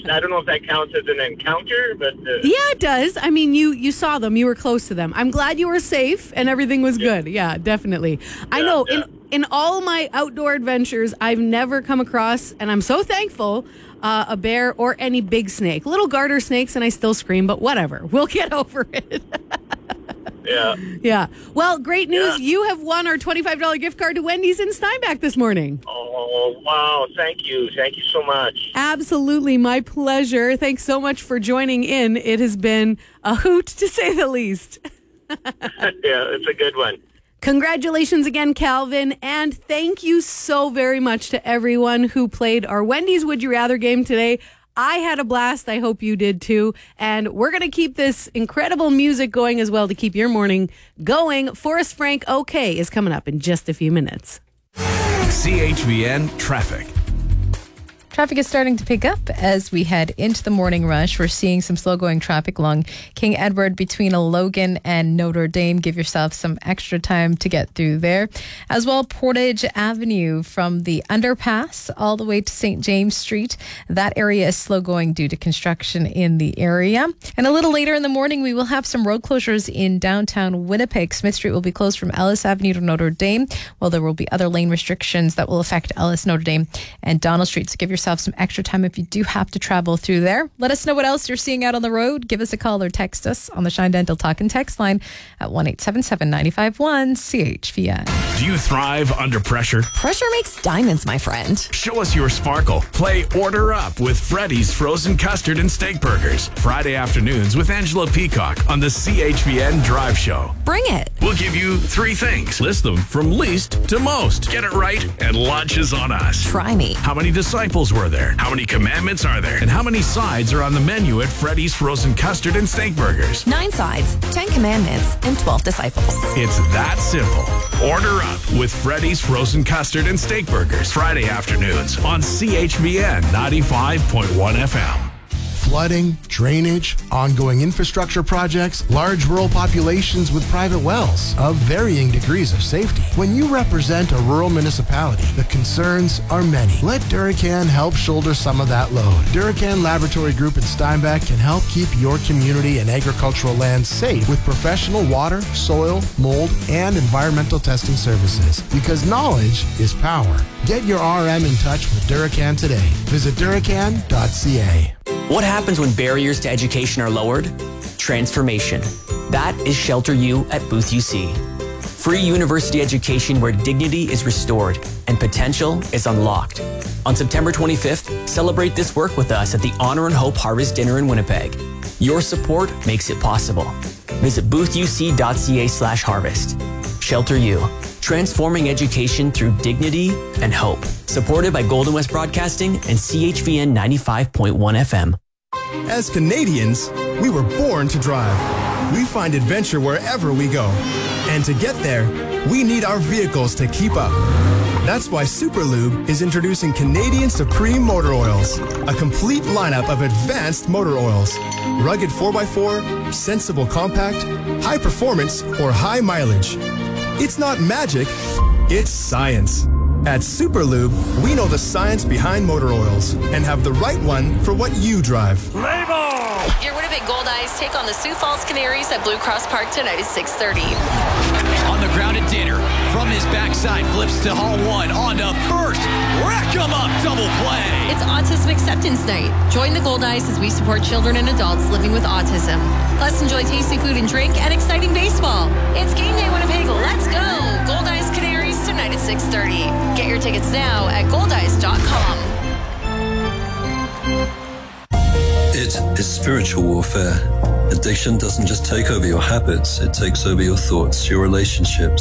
I don't know if that counts as an encounter, but... Yeah, it does. I mean, you saw them. You were close to them. I'm glad you were safe and everything was good. Yeah, definitely. I know. Yeah. In all my outdoor adventures, I've never come across, and I'm so thankful, a bear or any big snake. Little garter snakes, and I still scream, but whatever. We'll get over it. Yeah. Yeah. Well, great news. Yeah. You have won our $25 gift card to Wendy's in Steinbach this morning. Oh, wow. Thank you. Thank you so much. Absolutely. My pleasure. Thanks so much for joining in. It has been a hoot, to say the least. Yeah, it's a good one. Congratulations again, Calvin, and thank you so very much to everyone who played our Wendy's Would You Rather game today. I had a blast. I hope you did too. And we're going to keep this incredible music going as well to keep your morning going. Forrest Frank OK is coming up in just a few minutes. CHVN Traffic. Traffic is starting to pick up as we head into the morning rush. We're seeing some slow-going traffic along King Edward between Logan and Notre Dame. Give yourself some extra time to get through there. As well, Portage Avenue from the underpass all the way to St. James Street. That area is slow-going due to construction in the area. And a little later in the morning, we will have some road closures in downtown Winnipeg. Smith Street will be closed from Ellis Avenue to Notre Dame, while there will be other lane restrictions that will affect Ellis, Notre Dame, and Donald Street. So give yourself some extra time if you do have to travel through there. Let us know what else you're seeing out on the road. Give us a call or text us on the Shine Dental Talk and Text line at 1-877-951-CHVN. Do you thrive under pressure? Pressure makes diamonds, my friend. Show us your sparkle. Play Order Up with Freddy's Frozen Custard and Steak Burgers. Friday afternoons with Angela Peacock on the CHVN Drive Show. Bring it. We'll give you 3 things. List them from least to most. Get it right and lunch is on us. Try me. How many disciples were there? How many commandments are there? And how many sides are on the menu at Freddy's Frozen Custard and Steak Burgers? 9 sides, 10 commandments, and 12 disciples. It's that simple. Order up with Freddy's Frozen Custard and Steak Burgers. Friday afternoons on CHVN 95.1 FM. Flooding, drainage, ongoing infrastructure projects, large rural populations with private wells of varying degrees of safety. When you represent a rural municipality, the concerns are many. Let Duracan help shoulder some of that load. Duracan Laboratory Group in Steinbach can help keep your community and agricultural land safe with professional water, soil, mold, and environmental testing services. Because knowledge is power. Get your RM in touch with Duracan today. Visit Duracan.ca. What happens when barriers to education are lowered? Transformation. That is Shelter U at Booth UC. Free university education where dignity is restored and potential is unlocked. On September 25th, celebrate this work with us at the Honor and Hope Harvest Dinner in Winnipeg. Your support makes it possible. Visit boothuc.ca/harvest. Shelter U. Transforming education through dignity and hope. Supported by Golden West Broadcasting and CHVN 95.1 FM. As Canadians, we were born to drive. We find adventure wherever we go. And to get there, we need our vehicles to keep up. That's why Superlube is introducing Canadian Supreme Motor Oils, a complete lineup of advanced motor oils. Rugged 4x4, sensible compact, high performance, or high mileage. It's not magic, it's science. At Superlube, we know the science behind motor oils and have the right one for what you drive. Your Winnipeg Goldeyes take on the Sioux Falls Canaries at Blue Cross Park tonight at 6:30. On the ground at Dinner. From his backside, flips to Hall 1. On to first. Rack 'em up, double play. It's Autism Acceptance Night. Join the Goldeyes as we support children and adults living with autism. Plus, enjoy tasty food and drink and exciting baseball. It's game day, Winnipeg. Let's go. Goldeyes Canaries tonight at 6:30. Get your tickets now at goldeyes.com. It is spiritual warfare. Addiction doesn't just take over your habits, it takes over your thoughts, your relationships,